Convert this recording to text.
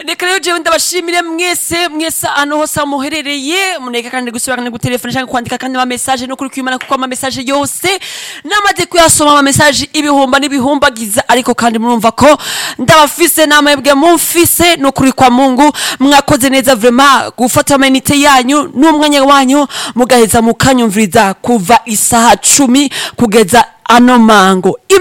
reka rero jewe ndabashimire mwese ahantu hose muherereye muneka kandi gusubira kandi gutelefona cyangwa kwandika kandi ama message no kuri kwimana kuko ama message yose namaze kuyasoma ama message ibihumba n'ibihumbagiza ariko kandi murumva ko ndabafise namwebwe mumfise no kuri kwa Mungu mwakoze neza vraiment gufata amanite yanyu n'umwanya wanyu mugaheza mukanyumviriza kuva isaha 10 kugeza ano mango.